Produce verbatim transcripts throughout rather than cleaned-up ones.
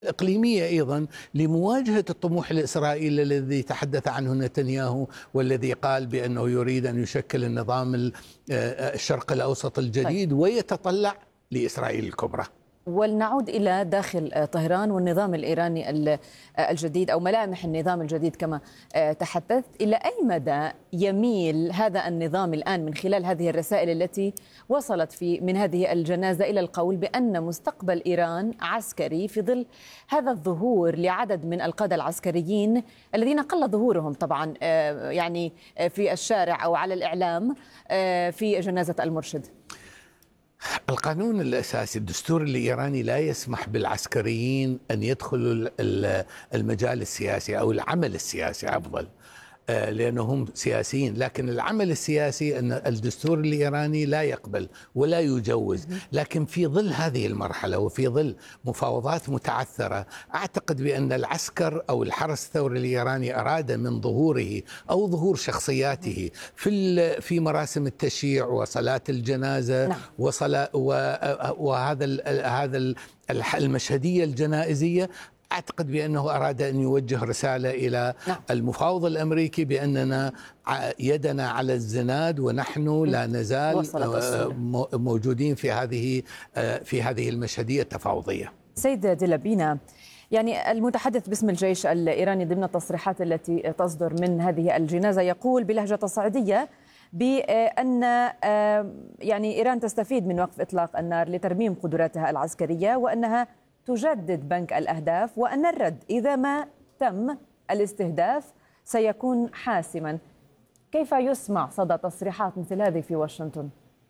إقليمية أيضا لمواجهة الطموح الإسرائيلي الذي تحدث عنه نتنياهو، والذي قال بأنه يريد أن يشكل النظام ال- آه، الشرق الأوسط طيب، الجديد ويتطلع لإسرائيل الكبرى. ولنعود إلى داخل آه، طهران والنظام الإيراني ال- آه، الجديد أو ملامح النظام الجديد كما آه، تحدثت. إلى أي مدى يميل هذا النظام الآن من خلال هذه الرسائل التي وصلت في من هذه الجنازة إلى القول بأن مستقبل إيران عسكري في ظل هذا الظهور لعدد من القادة العسكريين الذين قل ظهورهم طبعا آه، يعني آه، في الشارع أو على الإعلام آه، في جنازة المرشد؟ القانون الأساسي الدستور الإيراني لا يسمح بالعسكريين أن يدخلوا ال- ال- المجال السياسي أو العمل السياسي أفضل، آه، لأنهم سياسيين. لكن العمل السياسي أن الدستور الإيراني لا يقبل ولا يجوز. لكن في ظل هذه المرحلة وفي ظل مفاوضات متعثرة، أعتقد بأن العسكر أو الحرس الثوري الإيراني أراد من ظهوره أو ظهور شخصياته في ال- في مراسم التشييع وصلاة الجنازة نعم. وصلاة وهذا ال- هذا ال- المشهدية الجنائزية. أعتقد بأنه أراد أن يوجه رسالة إلى نعم. المفاوض الأمريكي بأننا ع- يدنا على الزناد ونحن لا نزال وصلت آه، الصورة. مو- موجودين في هذه آه، في هذه المشهدية التفاوضية. سيد ديلابينا، يعني المتحدث باسم الجيش الإيراني ضمن التصريحات التي تصدر من هذه الجنازة يقول بلهجة تصعيدية بأن آه، يعني إيران تستفيد من وقف إطلاق النار لترميم قدراتها العسكرية، وأنها تجدد بنك الأهداف، وأن الرد إذا ما تم الاستهداف سيكون حاسما. كيف يسمع صدى تصريحات مثل هذه في واشنطن؟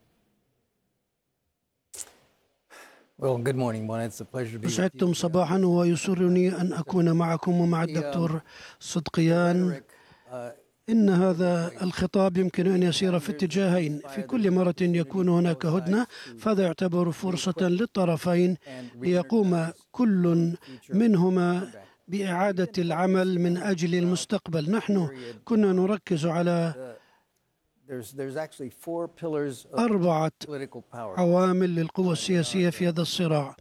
أسعدتم صباحا، ويسرني أن أكون معكم ومع الدكتور صدقيان. إن هذا الخطاب يمكن أن يسير في اتجاهين. في كل مرة يكون هناك هدنة فهذا يعتبر فرصة للطرفين ليقوم كل منهما بإعادة العمل من أجل المستقبل. نحن كنا نركز على أربعة عوامل للقوى السياسية في هذا الصراع،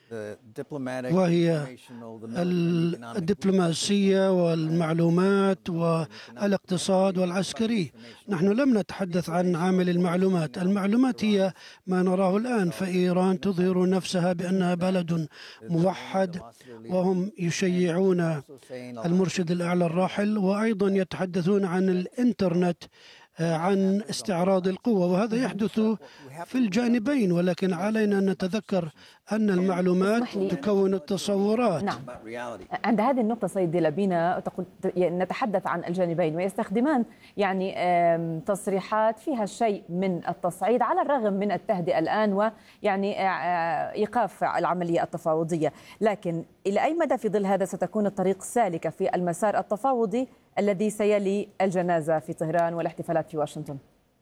وهي الدبلوماسية والمعلومات والاقتصاد والعسكري. نحن لم نتحدث عن عامل المعلومات. المعلومات هي ما نراه الآن، فإيران تظهر نفسها بأنها بلد موحد، وهم يشيعون المرشد الأعلى الراحل، وأيضا يتحدثون عن الإنترنت، عن استعراض القوة، وهذا يحدث في الجانبين. ولكن علينا أن نتذكر أن المعلومات تكون التصورات. نعم. عند هذه النقطة سيد ديلابينا تقول نتحدث عن الجانبين، ويستخدمان يعني آم، تصريحات فيها شيء من التصعيد على الرغم من التهدئة الآن ويعني آه، إيقاف العملية التفاوضية. لكن إلى أي مدى في ظل هذا ستكون الطريق سالكة في المسار التفاوضي الذي سيلي الجنازة في طهران والاحتفالات في واشنطن؟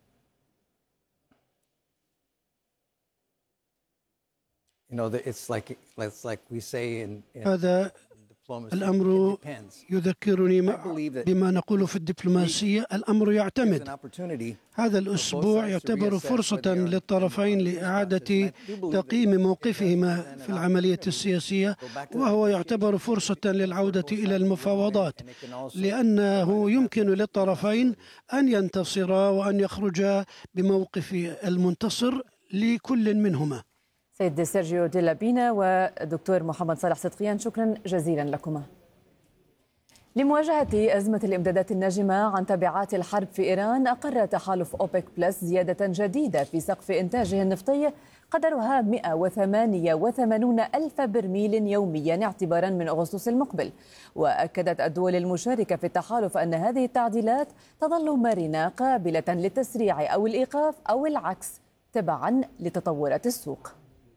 هذا الأمر يذكرني بما نقول في الدبلوماسية: الأمر يعتمد. هذا الأسبوع يعتبر فرصة للطرفين لإعادة تقييم موقفهما في العملية السياسية، وهو يعتبر فرصة للعودة إلى المفاوضات، لأنه يمكن للطرفين أن ينتصرا وأن يخرجا بموقف المنتصر لكل منهما. سيد سيرجيو ديلابينا ودكتور محمد صالح صدقيان، شكرا جزيلا لكما. لمواجهة أزمة الإمدادات الناجمة عن تبعات الحرب في إيران، أقر تحالف أوبك بلس زيادة جديدة في سقف إنتاجه النفطي قدرها مئة وثمانية وثمانين ألف برميل يوميا اعتبارا من أغسطس المقبل. وأكدت الدول المشاركة في التحالف أن هذه التعديلات تظل مرنة قابلة للتسريع أو الإيقاف أو العكس تبعا لتطورات السوق.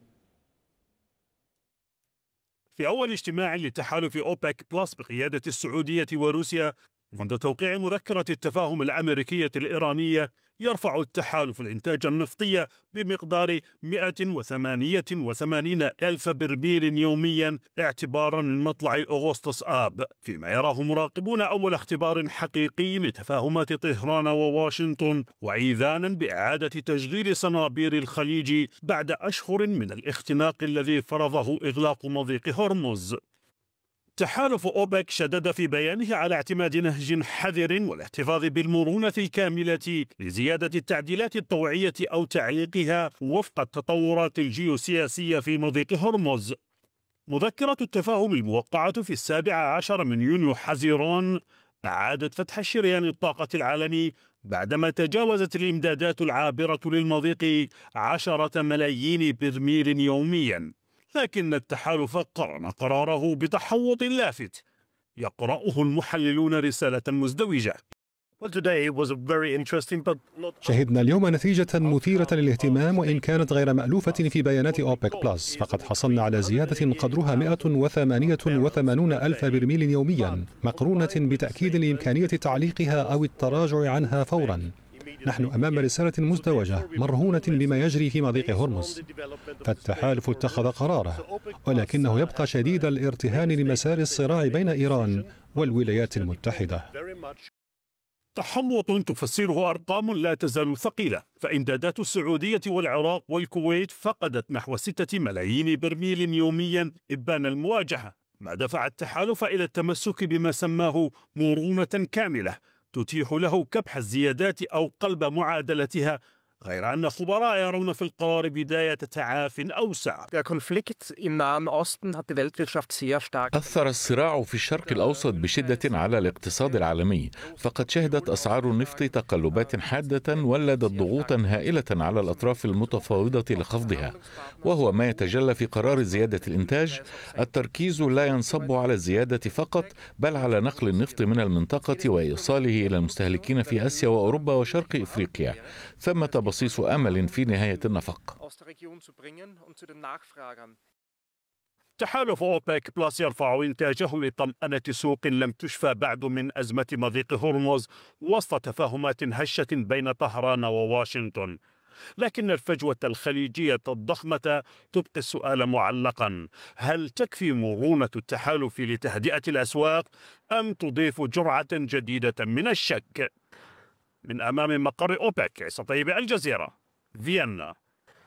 في أول اجتماع لتحالف أوبك بلس بقيادة السعودية وروسيا منذ توقيع مذكرة التفاهم الأمريكية الإيرانية، يرفع التحالف الإنتاج النفطي بمقدار مئة وثمانية وثمانين ألف برميل يوميا اعتبارا من مطلع أغسطس آب، فيما يراه مراقبون أول اختبار حقيقي لتفاهمات طهران وواشنطن، وإيذانا بإعادة تشغيل صنابير الخليج بعد أشهر من الاختناق الذي فرضه إغلاق مضيق هرمز. تحالف أوبك شدد في بيانه على اعتماد نهج حذر والاحتفاظ بالمرونة الكاملة لزيادة التعديلات الطوعية أو تعليقها وفق التطورات الجيوسياسية في مضيق هرمز. مذكرة التفاهم الموقعة في السابع عشر من يونيو حزيران أعادت فتح شريان الطاقة العالمي بعدما تجاوزت الإمدادات العابرة للمضيق عشرة ملايين برميل يوميا، لكن التحالف قرن قراره بتحوط لافت يقرأه المحللون رسالة مزدوجة. شهدنا اليوم نتيجة مثيرة للاهتمام وإن كانت غير مألوفة في بيانات أوبك بلس، فقد حصلنا على زيادة قدرها مئة وثمانية وثمانين ألف برميل يوميا، مقرونة بتأكيد لإمكانية تعليقها أو التراجع عنها فورا. نحن أمام رسالة مزدوجة مرهونة بما يجري في مضيق هرمز، فالتحالف اتخذ قراره، ولكنه يبقى شديد الارتهان لمسار الصراع بين إيران والولايات المتحدة. تحوط تفسره أرقام لا تزال ثقيلة، فإمدادات السعودية والعراق والكويت فقدت نحو ستة ملايين برميل يوميا إبان المواجهة، ما دفع التحالف إلى التمسك بما سماه مرونة كاملة تتيح له كبح الزيادات أو قلب معادلتها، غير أن خبراء يرون في القرار بداية تعاف أوسع. أثر الصراع في الشرق الأوسط بشدة على الاقتصاد العالمي، فقد شهدت أسعار النفط تقلبات حادة ولدت ضغوطا هائلة على الأطراف المتفاوضة لخفضها، وهو ما يتجلى في قرار زيادة الإنتاج. التركيز لا ينصب على الزيادة فقط، بل على نقل النفط من المنطقة وإيصاله إلى المستهلكين في آسيا وأوروبا وشرق إفريقيا. ثمة بصيص أمل في نهاية النفق. تحالف أوبك بلس يرفع إنتاجه لطمأنة سوق لم تشفى بعد من أزمة مضيق هرمز وسط تفاهمات هشة بين طهران وواشنطن، لكن الفجوة الخليجية الضخمة تبقي السؤال معلقا: هل تكفي مرونة التحالف لتهدئة الأسواق أم تضيف جرعة جديدة من الشك؟ من أمام مقر أوبك، عيسى طيب، الجزيرة، فيينا.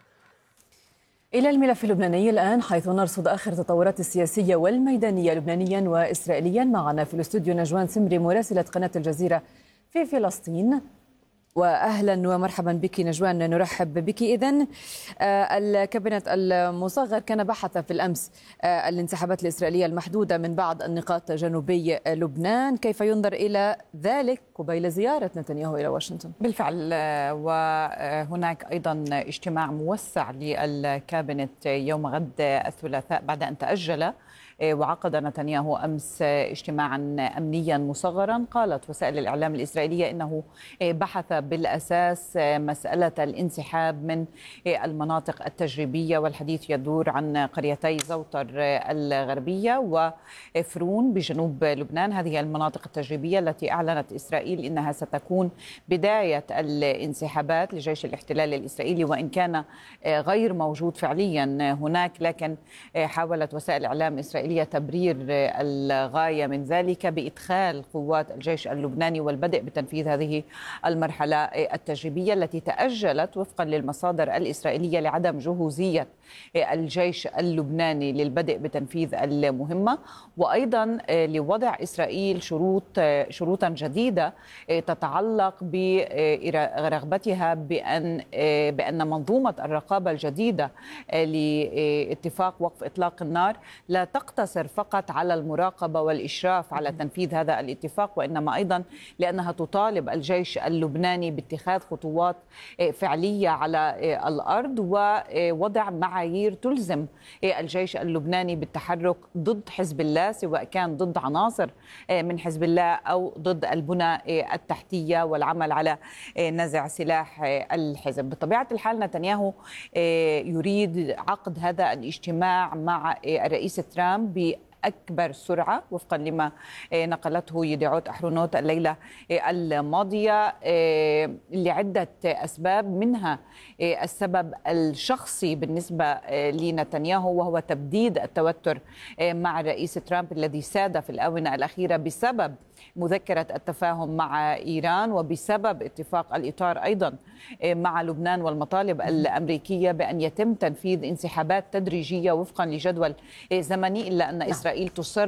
إلى الملف اللبناني الآن، حيث نرصد آخر التطورات السياسية والميدانية لبنانيا وإسرائيليا. معنا في الاستوديو نجوان سمري مراسلة قناة الجزيرة في فلسطين. وأهلا ومرحبا بك نجوان، نرحب بك. إذن الكابينت المصغر كان بحث في الأمس الانسحابات الإسرائيلية المحدودة من بعض النقاط جنوبي لبنان، كيف ينظر إلى ذلك قبيل زيارة نتنياهو إلى واشنطن؟ بالفعل، وهناك أيضا اجتماع موسع للكابينت يوم غد الثلاثاء بعد أن تأجل، وعقد نتنياهو أمس اجتماعا أمنيا مصغرا. قالت وسائل الإعلام الإسرائيلية إنه بحث بالأساس مسألة الانسحاب من المناطق التجريبية، والحديث يدور عن قريتي زوطر الغربية وفرون بجنوب لبنان. هذه المناطق التجريبية التي أعلنت إسرائيل إنها ستكون بداية الانسحابات لجيش الاحتلال الإسرائيلي، وإن كان غير موجود فعليا هناك، لكن حاولت وسائل الإعلام الإسرائيلية تبرير الغاية من ذلك بإدخال قوات الجيش اللبناني والبدء بتنفيذ هذه المرحلة التجريبية التي تأجلت وفقا للمصادر الإسرائيلية لعدم جهوزية الجيش اللبناني للبدء بتنفيذ المهمة، وأيضا لوضع إسرائيل شروط شروطا جديدة تتعلق برغبتها بأن بأن منظومة الرقابة الجديدة لاتفاق وقف إطلاق النار لا تقتصر فقط على المراقبة والإشراف على تنفيذ هذا الاتفاق، وإنما أيضا لأنها تطالب الجيش اللبناني باتخاذ خطوات فعلية على الأرض ووضع معايير تلزم الجيش اللبناني بالتحرك ضد حزب الله، سواء كان ضد عناصر من حزب الله أو ضد البنى التحتية، والعمل على نزع سلاح الحزب. بطبيعة الحال نتنياهو يريد عقد هذا الاجتماع مع الرئيس ترامب بأكبر سرعة وفقا لما نقلته يديعوت أحرونوت الليلة الماضية لعدة أسباب، منها السبب الشخصي بالنسبة لنتنياهو وهو تبديد التوتر مع الرئيس ترامب الذي ساد في الآونة الأخيرة بسبب مذكرة التفاهم مع إيران، وبسبب اتفاق الإطار أيضا مع لبنان والمطالب الأمريكية بأن يتم تنفيذ انسحابات تدريجية وفقا لجدول زمني، إلا أن إسرائيل تصر